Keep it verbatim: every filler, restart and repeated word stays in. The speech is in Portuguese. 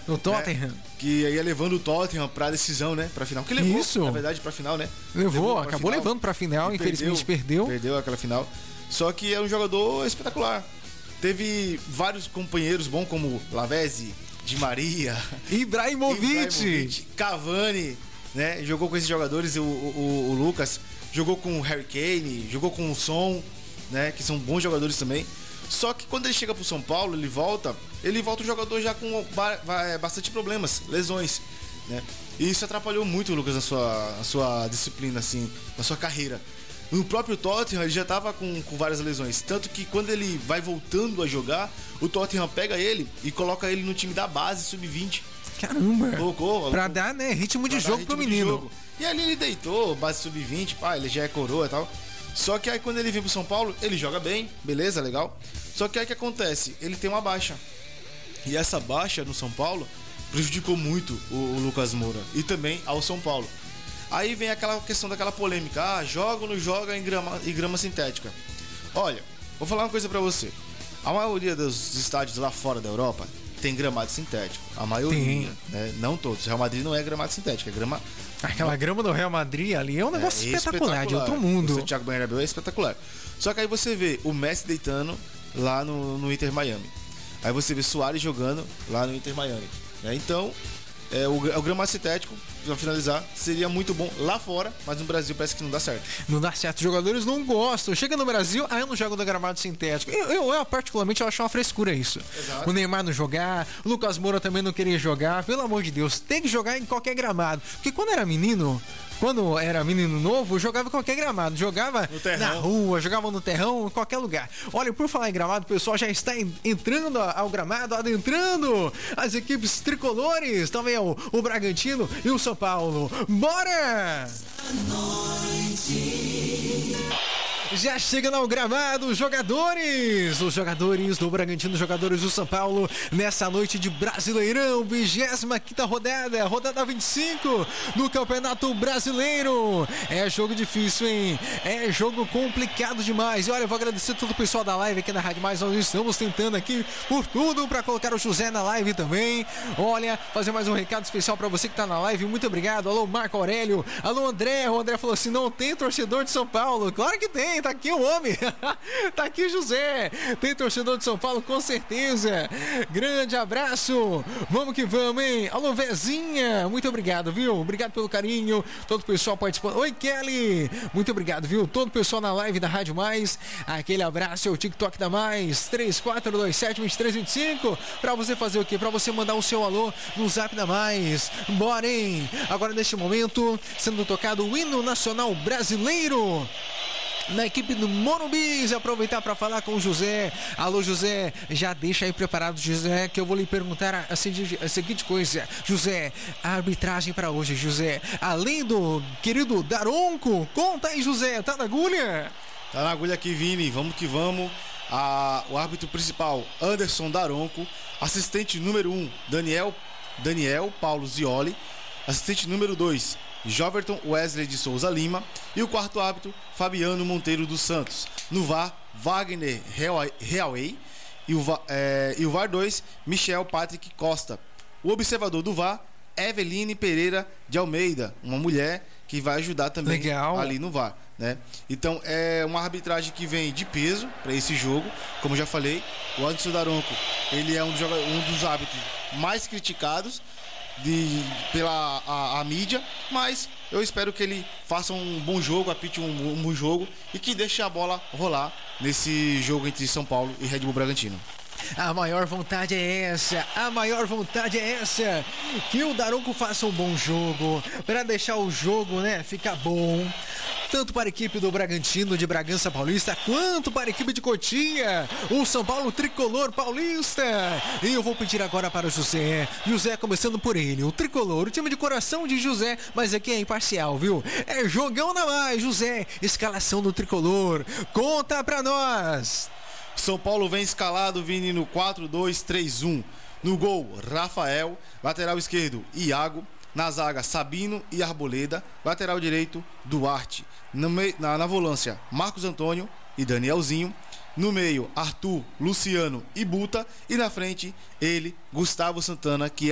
No Tottenham. Né? Que ia levando o Tottenham pra decisão, né? Pra final. Que levou, Isso. na verdade, pra final, né? Levou, levou acabou final, levando pra final, infelizmente perdeu. Perdeu aquela final. Só que é um jogador espetacular. Teve vários companheiros bons, como Lavezzi, Di Maria, Ibrahimovic, Ibrahimovic Cavani, né? Jogou com esses jogadores, o, o, o Lucas jogou com o Harry Kane, jogou com o Son, né? Que são bons jogadores também. Só que quando ele chega pro São Paulo, ele volta, ele volta um jogador já com bastante problemas, lesões, né? E isso atrapalhou muito o Lucas na sua, na sua disciplina, assim, na sua carreira. No próprio Tottenham ele já estava com, com várias lesões. Tanto que quando ele vai voltando a jogar, o Tottenham pega ele e coloca ele no time da base sub vinte. Caramba! Colocou, pra dar, né, ritmo de jogo pro menino. E ali ele deitou, base sub vinte, pá, ele já é coroa e tal. Só que aí quando ele vem pro São Paulo, ele joga bem, beleza, legal. Só que aí o que acontece? Ele tem uma baixa. E essa baixa no São Paulo prejudicou muito o, o Lucas Moura e também ao São Paulo. Aí vem aquela questão daquela polêmica, ah, joga ou não joga em grama, em grama sintética. Olha, vou falar uma coisa pra você. A maioria dos estádios lá fora da Europa tem gramado sintético. A maioria, né? Não todos. O Real Madrid não é gramado sintético, é grama... Aquela grama do Real Madrid ali é um negócio é espetacular, espetacular, de outro mundo. O Santiago Bernabéu é espetacular. Só que aí você vê o Messi deitando lá no, no Inter Miami. Aí você vê Suárez jogando lá no Inter Miami. Né? Então... É, o, o gramado sintético, pra finalizar, seria muito bom lá fora, mas no Brasil parece que não dá certo. Não dá certo, os jogadores não gostam. Chega no Brasil, aí eu não jogo no gramado sintético. Eu, eu, eu particularmente, eu acho uma frescura isso. Exato. O Neymar não jogar, o Lucas Moura também não queria jogar. Pelo amor de Deus, tem que jogar em qualquer gramado. Porque quando era menino, quando era menino novo, jogava em qualquer gramado. Jogava na rua, jogava no terrão, em qualquer lugar. Olha, por falar em gramado, o pessoal já está entrando ao gramado, adentrando as equipes tricolores. Também é o, o Bragantino e o São Paulo. Bora! Já chegando ao gramado os jogadores, os jogadores do Bragantino, os jogadores do São Paulo, nessa noite de Brasileirão, vigésima quinta rodada, rodada vinte e cinco do Campeonato Brasileiro. É jogo difícil, hein? É jogo complicado demais. E olha, eu vou agradecer todo o pessoal da live aqui na Rádio Mais. Nós estamos tentando aqui por tudo para colocar o José na live também. Olha, fazer mais um recado especial para você que tá na live. Muito obrigado. Alô, Marco Aurélio. Alô, André. O André falou assim: não tem torcedor de São Paulo. Claro que tem. Tá aqui o homem, tá aqui o José, tem torcedor de São Paulo com certeza. Grande abraço, vamos que vamos, hein? Alô, Vezinha, muito obrigado, viu? Obrigado pelo carinho, todo o pessoal participando. Oi, Kelly, muito obrigado, viu? Todo o pessoal na live da Rádio Mais, aquele abraço, é o TikTok da Mais, três quatro dois sete, dois três dois cinco, pra você fazer o quê? Pra você mandar o seu alô no Zap da Mais. Bora, hein? Agora neste momento, sendo tocado o hino nacional brasileiro na equipe do Morumbi. Aproveitar para falar com o José. Alô, José, já deixa aí preparado, José, que eu vou lhe perguntar a, a, a seguinte coisa. José, a arbitragem para hoje, José, além do querido Daronco, conta aí, José, tá na agulha? Tá na agulha aqui, Vini, vamos que vamos. A, o árbitro principal, Anderson Daronco. Assistente número um, Daniel, Daniel Paulo Zioli. Assistente número dois, Joverton Wesley de Souza Lima. E o quarto árbitro, Fabiano Monteiro dos Santos. No V A R, Wagner Realway. E o, é, e o V A R dois, Michel Patrick Costa. O observador do V A R, Eveline Pereira de Almeida, uma mulher que vai ajudar também Legal. ali no V A R, né? Então é uma arbitragem que vem de peso para esse jogo. Como já falei, o Anderson Daronco, ele é um dos, um dos árbitros mais criticados De, pela a, a mídia, mas eu espero que ele faça um bom jogo, apite um, um bom jogo e que deixe a bola rolar nesse jogo entre São Paulo e Red Bull Bragantino. A maior vontade é essa, a maior vontade é essa, que o Daronco faça um bom jogo, para deixar o jogo, né, ficar bom, tanto para a equipe do Bragantino de Bragança Paulista, quanto para a equipe de Cotia, o São Paulo Tricolor Paulista. E eu vou pedir agora para o José, José começando por ele, o Tricolor, o time de coração de José, mas aqui é imparcial, viu? É jogão na mais, José, escalação do Tricolor, conta pra nós. São Paulo vem escalado, Vini, no quatro dois três um. No gol, Rafael. Lateral esquerdo, Iago. Na zaga, Sabino e Arboleda. Lateral direito, Duarte. No me... na, na volância, Marcos Antônio e Danielzinho. No meio, Arthur, Luciano e Buta. E na frente, ele, Gustavo Santana, que é